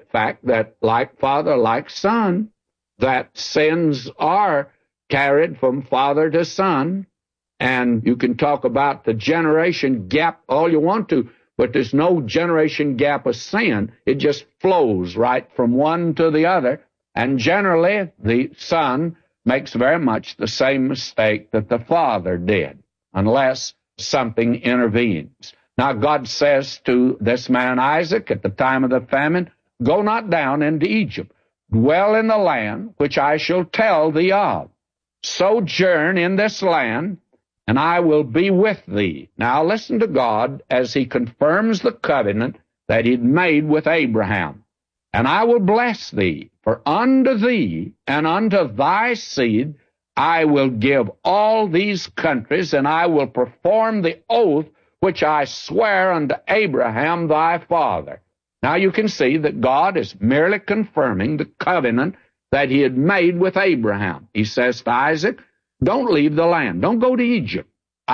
fact that like father, like son, that sins are carried from father to son. And you can talk about the generation gap all you want to, but there's no generation gap of sin. It just flows right from one to the other. And generally, the son makes very much the same mistake that the father did, unless something intervenes. Now, God says to this man Isaac at the time of the famine, "Go not down into Egypt. Dwell in the land which I shall tell thee of. Sojourn in this land, and I will be with thee." Now listen to God as he confirms the covenant that he'd made with Abraham. "And I will bless thee, for unto thee and unto thy seed I will give all these countries, and I will perform the oath which I swear unto Abraham thy father." Now you can see that God is merely confirming the covenant that he had made with Abraham. He says to Isaac, don't leave the land. Don't go to Egypt.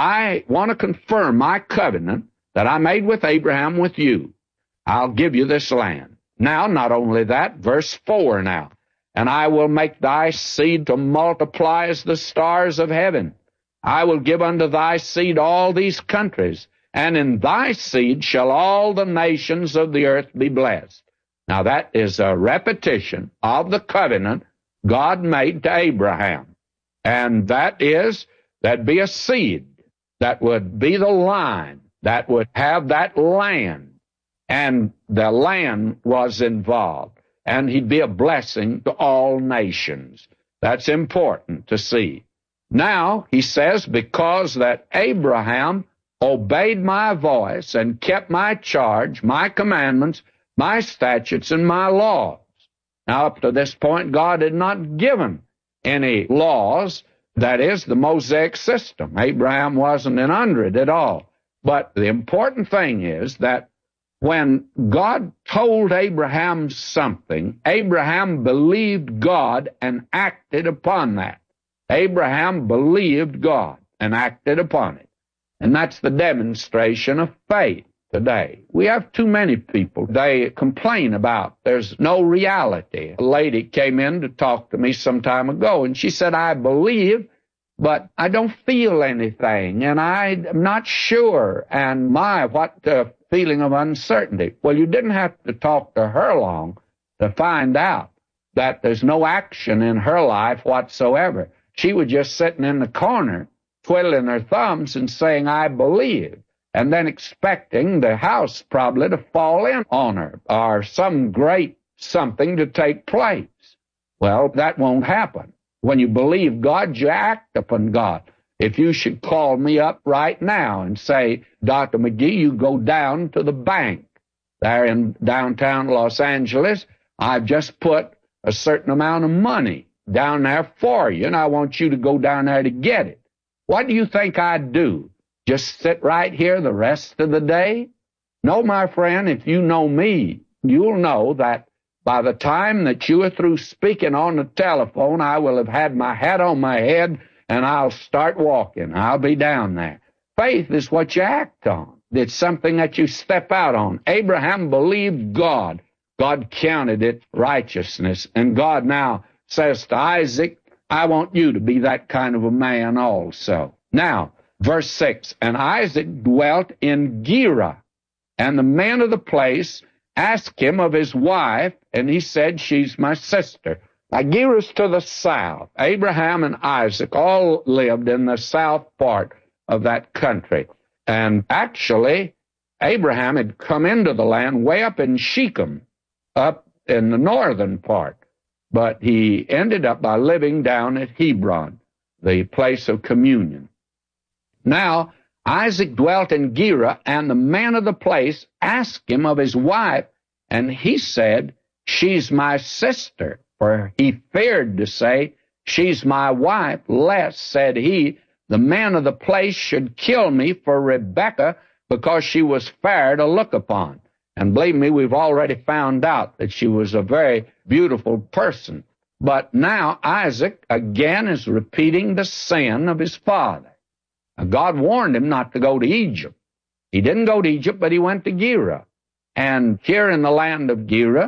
I want to confirm my covenant that I made with Abraham with you. I'll give you this land. Now, not only that, verse 4 now. "And I will make thy seed to multiply as the stars of heaven. I will give unto thy seed all these countries, and in thy seed shall all the nations of the earth be blessed." Now that is a repetition of the covenant God made to Abraham. And that is, there'd be a seed that would be the line that would have that land. And the land was involved. And he'd be a blessing to all nations. That's important to see. Now, he says, because that Abraham obeyed my voice and kept my charge, my commandments, my statutes, and my laws. Now, up to this point, God had not given any laws. That is, the Mosaic system. Abraham wasn't in under it at all. But the important thing is that when God told Abraham something, Abraham believed God and acted upon that. Abraham believed God and acted upon it. And that's the demonstration of faith today. We have too many people. They complain about there's no reality. A lady came in to talk to me some time ago, and she said, "I believe, but I don't feel anything, and I'm not sure." And what a feeling of uncertainty. Well, you didn't have to talk to her long to find out that there's no action in her life whatsoever. She was just sitting in the corner, twiddling her thumbs and saying, "I believe," and then expecting the house probably to fall in on her or some great something to take place. Well, that won't happen. When you believe God, you act upon God. If you should call me up right now and say, "Dr. McGee, you go down to the bank there in downtown Los Angeles. I've just put a certain amount of money down there for you, and I want you to go down there to get it." What do you think I'd do? Just sit right here the rest of the day? No, my friend, if you know me, you'll know that by the time that you are through speaking on the telephone, I will have had my hat on my head and I'll start walking. I'll be down there. Faith is what you act on. It's something that you step out on. Abraham believed God. God counted it righteousness. And God now says to Isaac, "I want you to be that kind of a man also." Now, verse 6, "And Isaac dwelt in Gerar, and the men of the place asked him of his wife, and he said, 'She's my sister.'" Now, Gerar's to the south. Abraham and Isaac all lived in the south part of that country. And actually, Abraham had come into the land way up in Shechem, up in the northern part. But he ended up by living down at Hebron, the place of communion. Now, Isaac dwelt in Gerar, and the men of the place asked him of his wife, and he said, "She's my sister." For he feared to say, "She's my wife," lest, said he, "the men of the place should kill me for Rebekah, because she was fair to look upon." And believe me, we've already found out that she was a very beautiful person. But now Isaac again is repeating the sin of his father. Now, God warned him not to go to Egypt. He didn't go to Egypt, but he went to Gerar. And here in the land of Gerar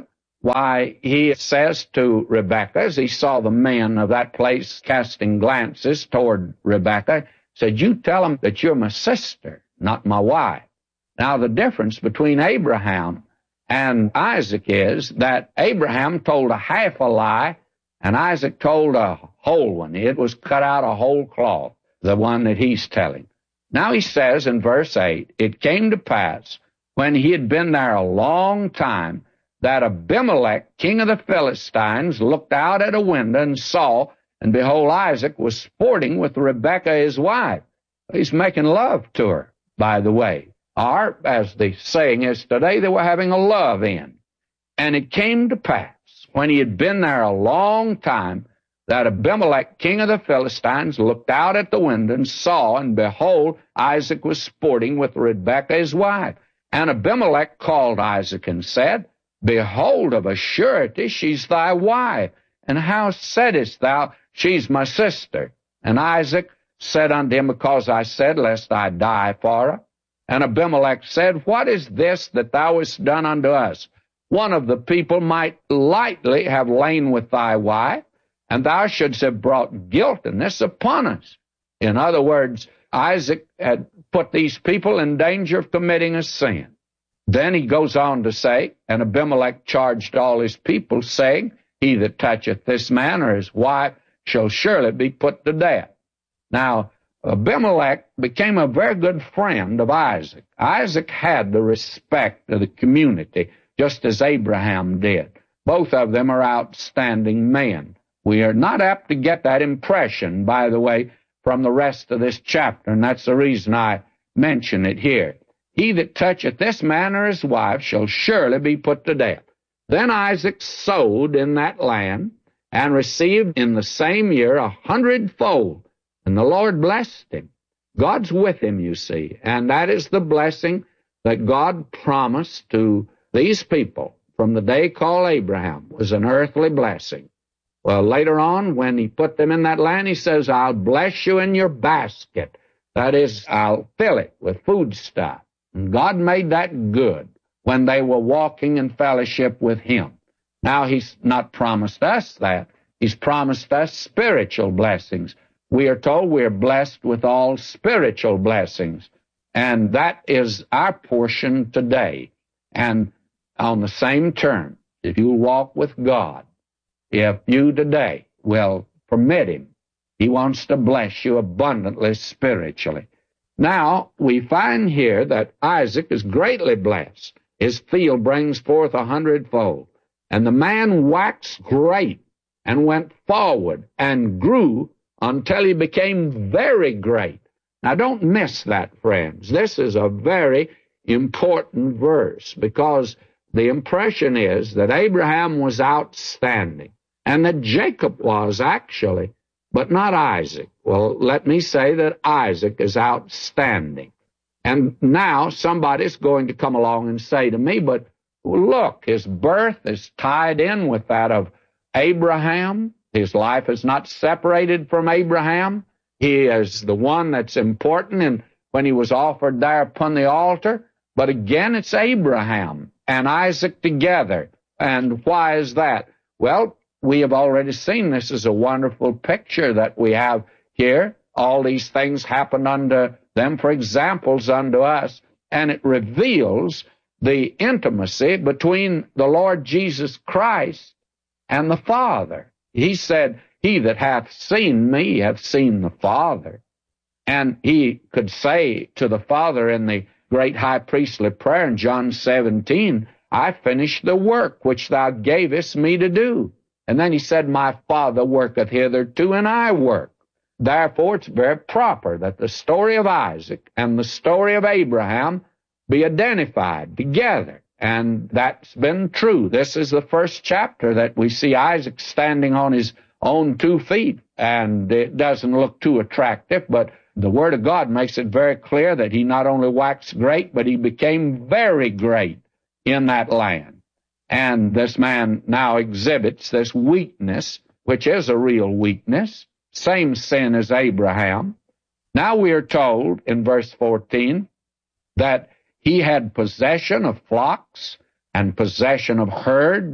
why he says to Rebekah, as he saw the men of that place casting glances toward Rebekah, said, you tell them that you're my sister, not my wife. Now, the difference between Abraham and Isaac is that Abraham told a half a lie, and Isaac told a whole one. It was cut out of whole cloth, the one that he's telling. Now he says in verse 8, it came to pass, when he had been there a long time, that Abimelech, king of the Philistines, looked out at a window and saw, and behold, Isaac was sporting with Rebekah his wife. He's making love to her, by the way. Or, as the saying is today, they were having a love-in. And it came to pass, when he had been there a long time, that Abimelech, king of the Philistines, looked out at the window and saw, and behold, Isaac was sporting with Rebekah his wife. And Abimelech called Isaac and said, behold, of a surety she's thy wife. And how saidest thou, she's my sister? And Isaac said unto him, because I said, lest I die for her. And Abimelech said, what is this that thou hast done unto us? One of the people might lightly have lain with thy wife, and thou shouldst have brought guiltiness upon us. In other words, Isaac had put these people in danger of committing a sin. Then he goes on to say, and Abimelech charged all his people, saying, he that toucheth this man or his wife shall surely be put to death. Now, Abimelech became a very good friend of Isaac. Isaac had the respect of the community, just as Abraham did. Both of them are outstanding men. We are not apt to get that impression, by the way, from the rest of this chapter, and that's the reason I mention it here. He that toucheth this man or his wife shall surely be put to death. Then Isaac sowed in that land, and received in the same year 100-fold. And the Lord blessed him. God's with him, you see, and that is the blessing that God promised to these people from the day called Abraham, was an earthly blessing. Well, later on, when he put them in that land, he says, I'll bless you in your basket. That is, I'll fill it with food stuff. And God made that good when they were walking in fellowship with him. Now, he's not promised us that. He's promised us spiritual blessings. We are told we are blessed with all spiritual blessings, and that is our portion today. And on the same term, if you walk with God, if you today will permit him, he wants to bless you abundantly spiritually. Now, we find here that Isaac is greatly blessed. His field brings forth 100-fold. And the man waxed great and went forward and grew until he became very great. Now, don't miss that, friends. This is a very important verse, because the impression is that Abraham was outstanding, and that Jacob was actually, but not Isaac. Well, let me say that Isaac is outstanding. And now somebody's going to come along and say to me, but look, his birth is tied in with that of Abraham. His life is not separated from Abraham. He is the one that's important, and when he was offered there upon the altar. But again, it's Abraham and Isaac together. And why is that? Well, we have already seen this is a wonderful picture that we have here. All these things happened unto them for examples unto us, and it reveals the intimacy between the Lord Jesus Christ and the Father. He said, he that hath seen me hath seen the Father. And he could say to the Father in the great high priestly prayer in John 17, I finished the work which thou gavest me to do. And then he said, my Father worketh hitherto, and I work. Therefore, it's very proper that the story of Isaac and the story of Abraham be identified together. And that's been true. This is the first chapter that we see Isaac standing on his own 2 feet, and it doesn't look too attractive, but the Word of God makes it very clear that he not only waxed great, but he became very great in that land. And this man now exhibits this weakness, which is a real weakness, same sin as Abraham. Now we are told in verse 14 that he had possession of flocks and possession of herds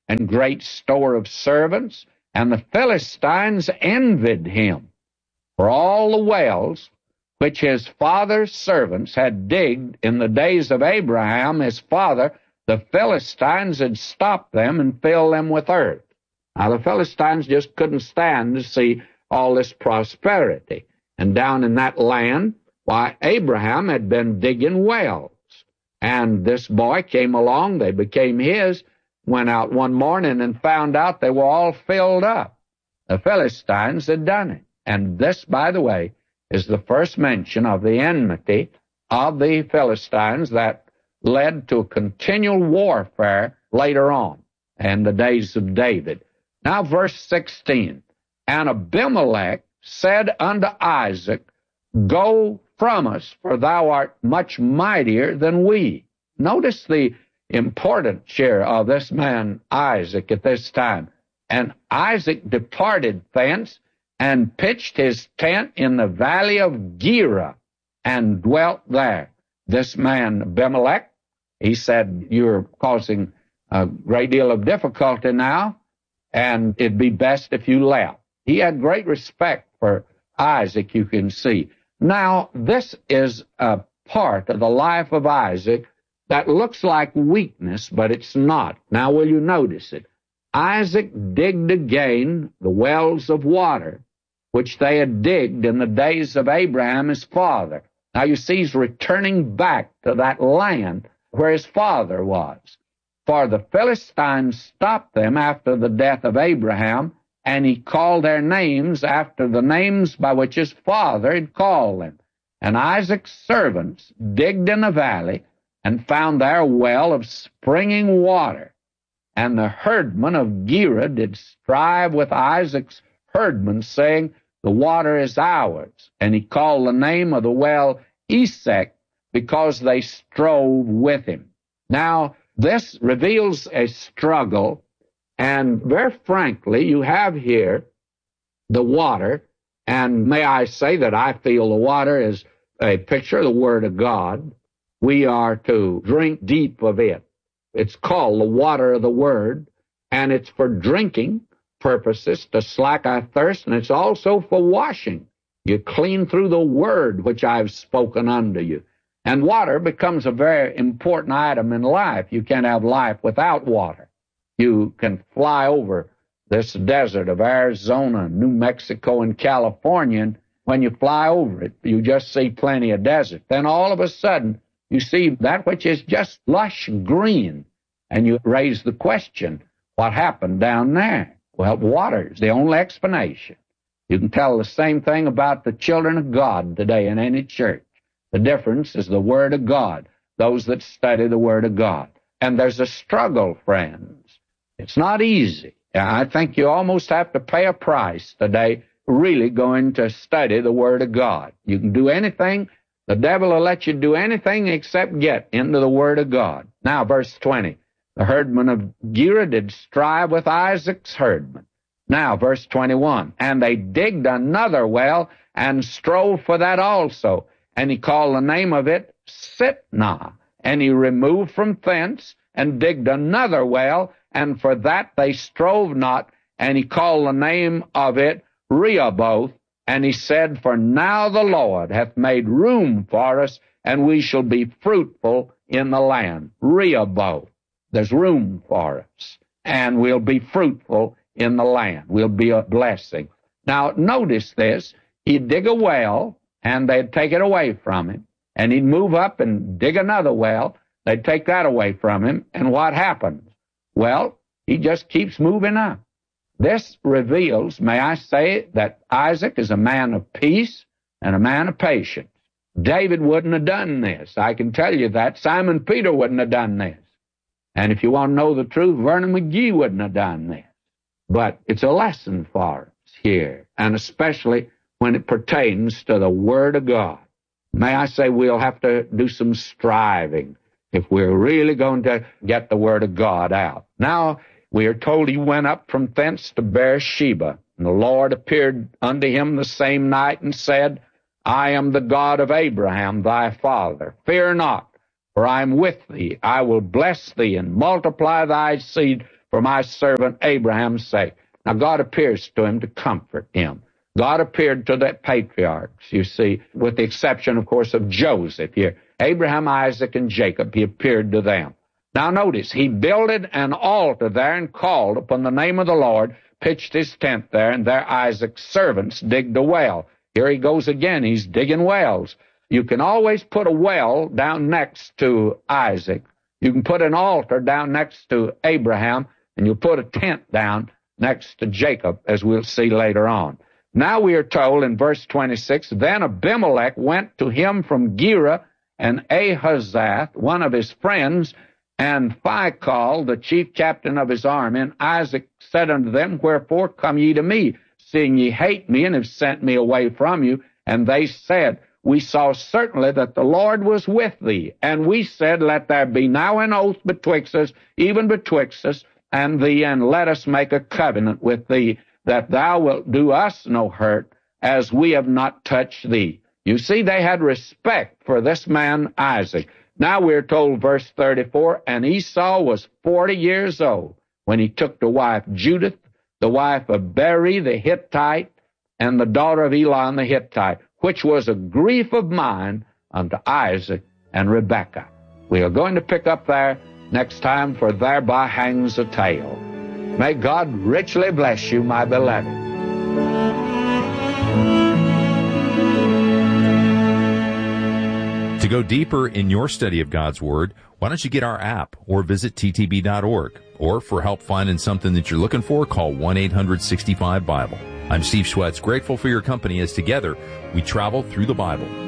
and great store of servants, and the Philistines envied him. For all the wells which his father's servants had digged in the days of Abraham his father, the Philistines had stopped them and filled them with earth. Now, the Philistines just couldn't stand to see all this prosperity. And down in that land, why, Abraham had been digging wells. And this boy came along, they became his, went out one morning and found out they were all filled up. The Philistines had done it. And this, by the way, is the first mention of the enmity of the Philistines that led to a continual warfare later on in the days of David. Now, verse 16, and Abimelech said unto Isaac, Go from us, for thou art much mightier than we. Notice the importance here of this man Isaac at this time. And Isaac departed thence, and pitched his tent in the valley of Gerar, and dwelt there. This man Abimelech, he said, You're causing a great deal of difficulty now, and it'd be best if you left. He had great respect for Isaac, you can see. Now, this is a part of the life of Isaac that looks like weakness, but it's not. Now, will you notice it? Isaac digged again the wells of water, which they had digged in the days of Abraham his father. Now, you see, he's returning back to that land where his father was. For the Philistines stopped them after the death of Abraham, and he called their names after the names by which his father had called them. And Isaac's servants digged in the valley and found there a well of springing water. And the herdmen of Gerar did strive with Isaac's herdmen, saying, The water is ours. And he called the name of the well Esek, because they strove with him. Now, this reveals a struggle, and very frankly, you have here the water, and may I say that I feel the water is a picture of the Word of God. We are to drink deep of it. It's called the water of the Word, and it's for drinking purposes, to slack our thirst, and it's also for washing. You clean through the Word which I've spoken unto you. And water becomes a very important item in life. You can't have life without water. You can fly over this desert of Arizona, New Mexico, and California, and when you fly over it, you just see plenty of desert. Then all of a sudden, you see that which is just lush green, and you raise the question, what happened down there? Well, water is the only explanation. You can tell the same thing about the children of God today in any church. The difference is the Word of God, those that study the Word of God. And there's a struggle, friends. It's not easy. I think you almost have to pay a price today really going to study the Word of God. You can do anything. The devil will let you do anything except get into the Word of God. Now, verse 20. The herdmen of Gerar did strive with Isaac's herdmen. Now, verse 21. And they digged another well and strove for that also. And he called the name of it Sitnah. And he removed from thence and digged another well, and for that they strove not. And he called the name of it Rehoboth. And he said, For now the Lord hath made room for us, and we shall be fruitful in the land. Rehoboth. There's room for us, and we'll be fruitful in the land. We'll be a blessing. Now, notice this. He'd dig a well, and they'd take it away from him. And he'd move up and dig another well. They'd take that away from him. And what happens? Well, he just keeps moving up. This reveals, may I say, that Isaac is a man of peace and a man of patience. David wouldn't have done this. I can tell you that. Simon Peter wouldn't have done this. And if you want to know the truth, Vernon McGee wouldn't have done this. But it's a lesson for us here, and especially when it pertains to the Word of God. May I say we'll have to do some striving if we're really going to get the Word of God out. Now, we are told he went up from thence to Beersheba, and the Lord appeared unto him the same night and said, I am the God of Abraham thy father. Fear not, for I am with thee. I will bless thee and multiply thy seed for my servant Abraham's sake. Now, God appears to him to comfort him. God appeared to the patriarchs, you see, with the exception, of course, of Joseph here. Abraham, Isaac, and Jacob, he appeared to them. Now, notice, he builded an altar there and called upon the name of the Lord, pitched his tent there, and there Isaac's servants digged a well. Here he goes again. He's digging wells. You can always put a well down next to Isaac. You can put an altar down next to Abraham, and you put a tent down next to Jacob, as we'll see later on. Now we are told in verse 26, then Abimelech went to him from Gerar, and Ahazath, one of his friends, and Phicol, the chief captain of his army. And Isaac said unto them, wherefore come ye to me, seeing ye hate me, and have sent me away from you? And they said, we saw certainly that the Lord was with thee. And we said, let there be now an oath betwixt us, even betwixt us and thee, and let us make a covenant with thee, that thou wilt do us no hurt, as we have not touched thee. You see, they had respect for this man Isaac. Now we're told, verse 34, and Esau was 40 years old when he took to wife Judith, the wife of Beri the Hittite, and the daughter of Elon the Hittite, which was a grief of mine unto Isaac and Rebekah. We are going to pick up there next time, for thereby hangs a tale. May God richly bless you, my beloved. To go deeper in your study of God's Word, why don't you get our app or visit ttb.org? Or for help finding something that you're looking for, call 1-800-65-BIBLE. I'm Steve Schwetz, grateful for your company as together we travel through the Bible.